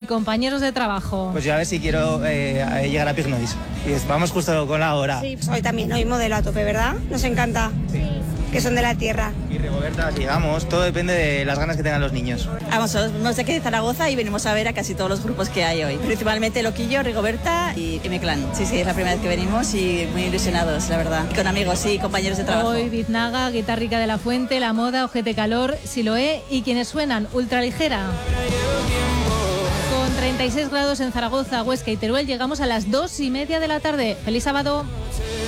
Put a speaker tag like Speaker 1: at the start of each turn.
Speaker 1: compañeros de trabajo.
Speaker 2: Pues yo a ver si quiero llegar a Pignois. Y vamos justo con la hora.
Speaker 3: Sí, hoy también, hoy modelo a tope, ¿verdad? Nos encanta. Sí. Que son de la tierra.
Speaker 2: Y Rigoberta, sigamos, todo depende de las ganas que tengan los niños.
Speaker 4: Vamos, somos de aquí de Zaragoza y venimos a ver a casi todos los grupos que hay hoy. Principalmente Loquillo, Rigoberta y M-Clan. Sí, es la primera vez que venimos y muy ilusionados, la verdad. Y con amigos, sí, compañeros de trabajo.
Speaker 1: Hoy Biznaga, Guitarrica de la Fuente, La Moda, Ojete Calor, Siloé y quienes suenan, Ultraligera. Con 36 grados en Zaragoza, Huesca y Teruel llegamos a las 2:30 de la tarde. ¡Feliz sábado!